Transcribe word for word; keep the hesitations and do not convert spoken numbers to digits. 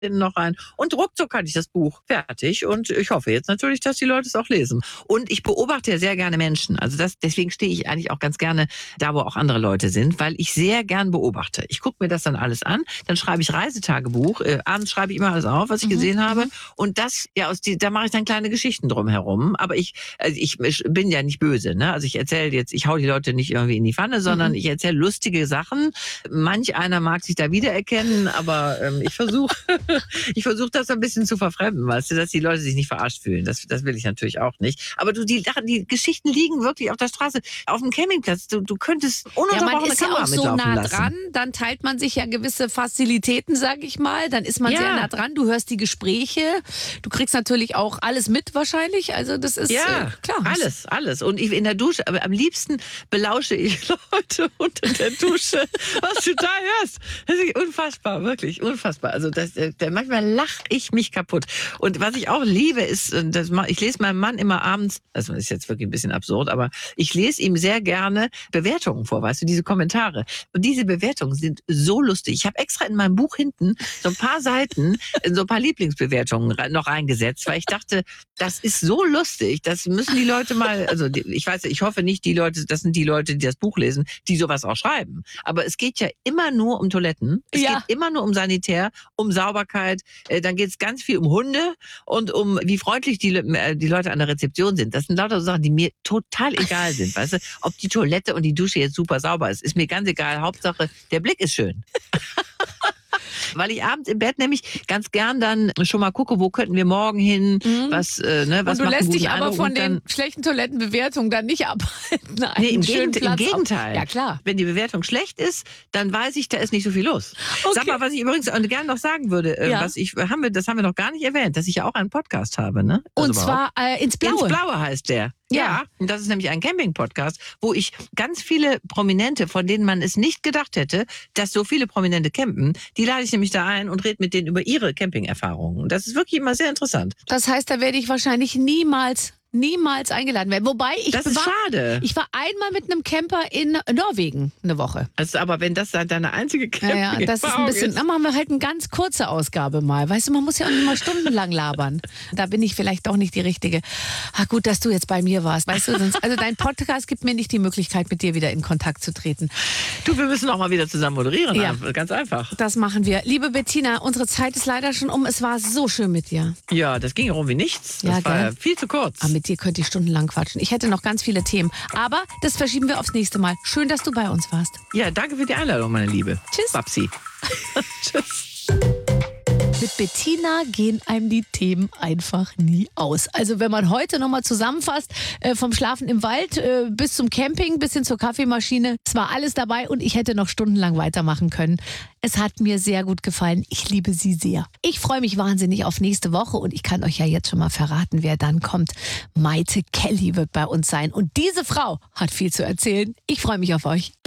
noch rein. Und ruckzuck hatte ich das Buch fertig. Und ich hoffe jetzt natürlich, dass die Leute es auch lesen. Und ich beobachte ja sehr gerne Menschen. Also das, deswegen stehe ich eigentlich auch ganz gerne da, wo auch andere Leute sind, weil ich sehr gern beobachte. Ich gucke mir das dann alles an, dann schreibe ich Reisetagebuch. Äh, abends schreibe ich immer alles auf, was ich mhm. gesehen habe. Und das, ja, aus die, da mache ich dann kleine Geschichten drum herum. Aber ich, also ich bin ja nicht böse, ne? Also ich erzähle jetzt, ich hau die Leute nicht irgendwie in die Pfanne, sondern mhm. ich erzähle lustige Sachen. Manch einer mag sich da wiedererkennen, aber ähm, ich versuche Ich versuche das ein bisschen zu verfremden, weißt du, dass die Leute sich nicht verarscht fühlen. Das, das will ich natürlich auch nicht. Aber du, die, die Geschichten liegen wirklich auf der Straße, auf dem Campingplatz. Du, du könntest ununterbrochen ja, man eine ist ja Kamera auch so mitlaufen nah lassen. dran, dann teilt man sich ja gewisse Fazilitäten, sag ich mal. Dann ist man ja. sehr nah dran. Du hörst die Gespräche. Du kriegst natürlich auch alles mit wahrscheinlich. Also das ist ja, äh, klar. alles, alles. Und ich in der Dusche, aber am liebsten belausche ich Leute unter der Dusche, was du da hörst. Das ist unfassbar, wirklich unfassbar. Also das, der, manchmal lache ich mich kaputt. Und was ich auch liebe, ist, dass ich lese meinem Mann immer abends, das ist jetzt wirklich ein bisschen absurd, aber ich lese ihm sehr gerne Bewertungen vor, weißt du, diese Kommentare. Und diese Bewertungen sind so lustig. Ich habe extra in meinem Buch hinten so ein paar Seiten, so ein paar Lieblingsbewertungen noch reingesetzt, weil ich dachte, das ist so lustig, das müssen die Leute mal, also ich weiß, ich hoffe nicht, die Leute, das sind die Leute, die das Buch lesen, die sowas auch schreiben. Aber es geht ja immer nur um Toiletten, es Ja. geht immer nur um Sanitär, um Sauberkeit, dann geht es ganz viel um Hunde und um wie freundlich die, die Leute an der Rezeption sind. Das sind lauter so Sachen, die mir total egal sind, weißt du, ob die Toilette und die Dusche jetzt super sauber ist, ist mir ganz egal, Hauptsache der Blick ist schön. Weil ich abends im Bett nämlich ganz gern dann schon mal gucke, wo könnten wir morgen hin, mhm. was, äh, ne, was und du macht lässt dich Eindruck aber von dann, den schlechten Toilettenbewertungen dann nicht abhalten. Nein, nee, im, Gegend, im Gegenteil. Ja, klar. Wenn die Bewertung schlecht ist, dann weiß ich, da ist nicht so viel los. Okay. Sag mal, was ich übrigens gerne noch sagen würde, äh, ja. was ich, haben wir, das haben wir noch gar nicht erwähnt, dass ich ja auch einen Podcast habe, ne? Also und überhaupt. zwar äh, ins Blaue. Ins Blaue heißt der. Ja. ja, und das ist nämlich ein Camping-Podcast, wo ich ganz viele Prominente, von denen man es nicht gedacht hätte, dass so viele Prominente campen, die lade ich nämlich da ein und rede mit denen über ihre Camping-Erfahrungen. Und das ist wirklich immer sehr interessant. Das heißt, da werde ich wahrscheinlich niemals niemals eingeladen werden. Wobei ich das ist war, schade. Ich war einmal mit einem Camper in Norwegen eine Woche. Also, aber wenn das dann deine einzige Camping ja, ja, das ist ein bisschen. Dann machen wir halt eine ganz kurze Ausgabe mal. Weißt du, man muss ja auch nicht mal stundenlang labern. Da bin ich vielleicht doch nicht die Richtige. Ah, gut, dass du jetzt bei mir warst. Weißt du, sonst, also dein Podcast gibt mir nicht die Möglichkeit, mit dir wieder in Kontakt zu treten. Du, wir müssen auch mal wieder zusammen moderieren. Ja. Ganz einfach. Das machen wir. Liebe Bettina, unsere Zeit ist leider schon um. Es war so schön mit dir. Ja, das ging rum wie nichts. Das ja, war gell? viel zu kurz. Aber mit dir könnte ich stundenlang quatschen. Ich hätte noch ganz viele Themen. Aber das verschieben wir aufs nächste Mal. Schön, dass du bei uns warst. Ja, danke für die Einladung, meine Liebe. Tschüss. Babsi. Tschüss. Mit Bettina gehen einem die Themen einfach nie aus. Also wenn man heute nochmal zusammenfasst, äh, vom Schlafen im Wald äh, bis zum Camping, bis hin zur Kaffeemaschine, es war alles dabei und ich hätte noch stundenlang weitermachen können. Es hat mir sehr gut gefallen. Ich liebe sie sehr. Ich freue mich wahnsinnig auf nächste Woche und ich kann euch ja jetzt schon mal verraten, wer dann kommt. Maite Kelly wird bei uns sein und diese Frau hat viel zu erzählen. Ich freue mich auf euch.